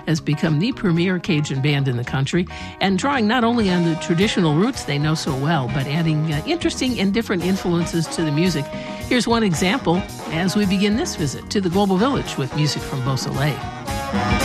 has become the premier Cajun band in the country, and drawing not only on the traditional roots they know so well, but adding interesting and different influences to the music. Here's one example as we begin this visit to the Global Village with music from Beausoleil.